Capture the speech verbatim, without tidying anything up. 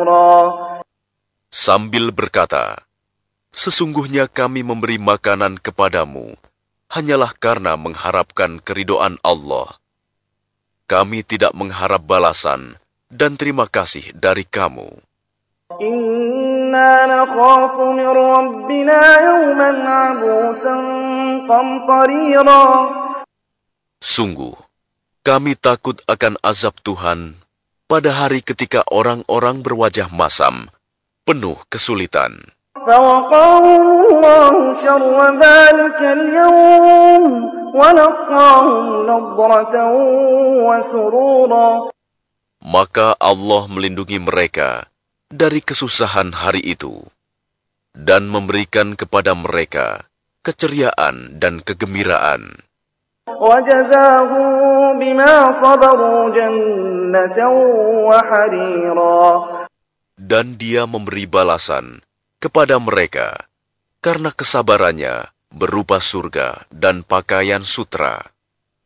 خيرا. Sambil berkata, sesungguhnya kami memberi makanan kepadamu hanyalah karena mengharapkan keridhaan Allah. Kami tidak mengharap balasan dan terima kasih dari kamu. Inna nakhafu min rabbina yawman abusan qamtarira. Sungguh, kami takut akan azab Tuhan pada hari ketika orang-orang berwajah masam, penuh kesulitan. فوقاهم الله شر ذلك اليوم ولقاهم نضرة وسرورا. Maka Allah melindungi mereka dari kesusahan hari itu dan memberikan kepada mereka keceriaan dan kegembiraan. وجزاهم بما صبروا جنة وحريرا. Dan Dia memberi balasan kepada mereka karena kesabarannya berupa surga dan pakaian sutra.